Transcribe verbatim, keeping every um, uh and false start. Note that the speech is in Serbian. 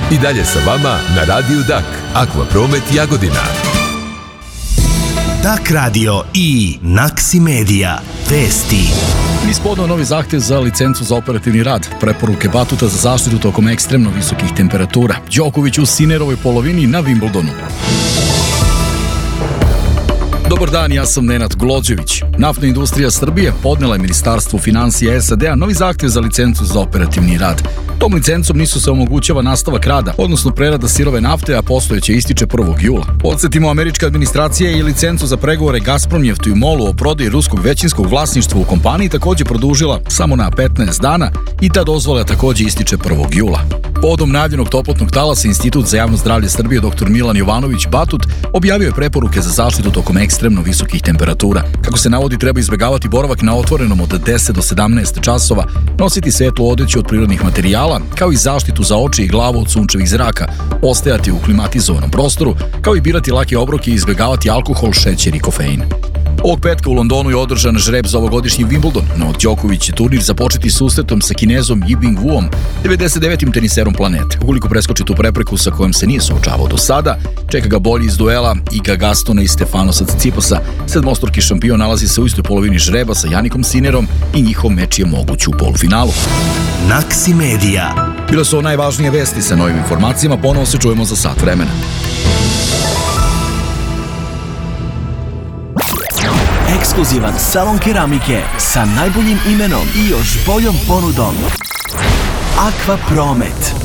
I dalje sa vama na Radiju Dak, Akvapromet Jagodina. Dak radio i Naksi Media. Vesti. NIS podao novi zahtev za licencu za operativni rad. Preporuke Batuta za zaštitu tokom ekstremno visokih temperatura. Đoković u Sinerovoj polovini na Wimbledonu. Dobar dan, ja sam Nenad Glođević. Naftna industrija Srbije podnela je Ministarstvu finansija es a de a novi zahtev za licencu za operativni rad. Tom licencom nisu se omogućava nastavak rada, odnosno prerada sirove nafte, a postojeće ističe prvog jula. Podsjetimo, američka administracija je i licencu za pregovore Gazpromnjeftu i Molu o prodaji ruskog većinskog vlasništva u kompaniji takođe produžila samo na petnaest dana i ta dozvola takođe ističe prvog jula. Povodom najavljenog toplotnog talasa, Institut za javno zdravlje Srbije dr Milan Jovanović Batut objavio je preporuke za zaštitu tokom ekstremno visokih temperatura. Kako se navodi, treba izbegavati boravak na otvorenom od deset do sedamnaest časova, nositi svetlu odeću od prirodnih materijala, kao i zaštitu za oči i glavu od sunčevih zraka, ostajati u klimatizovanom prostoru, kao i birati lake obroke i izbegavati alkohol, šećer i kofein. Ovog petka u Londonu je održan žreb za ovogodišnji Wimbledon. Novak Đoković će turnir započeti susretom sa Kinezom Yibing Wuom, devedeset devetim teniserom planete. Ukoliko preskoči tu prepreku sa kojom se nije suočavao do sada, čeka ga bolji iz duela Iga Gastona i Stefanosa Cicipasa. Sedmostruki šampion nalazi se u istoj polovini žreba sa Janikom Sinerom i njihov meč je moguć u polufinalu. Naksi Media. Bile su ovo najvažnije vesti. Sa novim informacijama ponovo se čujemo za sat vremena. Ekskluzivan salon keramike sa najboljim imenom i još boljom ponudom. Akvapromet.